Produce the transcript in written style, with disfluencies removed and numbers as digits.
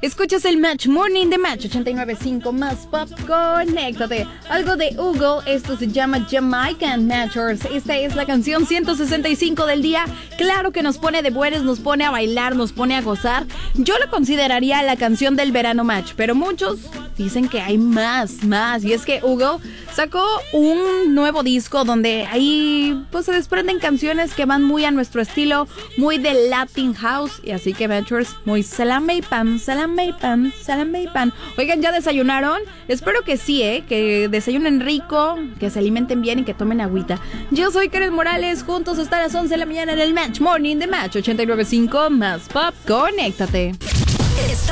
Escuchas el Match Morning de Match 89.5 más pop. Conéctate. Algo de Hugo. Esto se llama Jamaican Matchers. Esta es la canción 165 del día. Claro que nos pone de buenas, nos pone a bailar, nos pone a gozar. Yo lo consideraría la canción del verano Match, pero muchos dicen que hay más. Y es que Hugo sacó un nuevo disco donde ahí pues se desprenden canciones que van muy a nuestro estilo, muy de Latin House. Y así que Matchers, muy salame y pan. Oigan, ¿ya desayunaron? Espero que sí, que desayunen rico, que se alimenten bien y que tomen agüita. Yo soy Karen Morales, juntos hasta las 11 de la mañana en el Match Morning de Match 89.5 más pop. Conéctate.